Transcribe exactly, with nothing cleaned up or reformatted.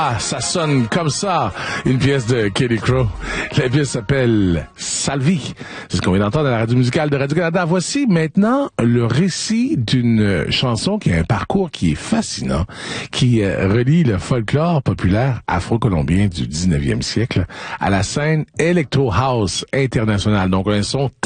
Ah, ça sonne comme ça, une pièce de Kelly Crow. La pièce s'appelle Salvi. C'est ce qu'on vient d'entendre à la radio musicale de Radio-Canada. Voici maintenant le récit d'une chanson qui a un parcours qui est fascinant, qui relie le folklore populaire afro-colombien du dix-neuvième siècle à la scène Electro House internationale. Donc un son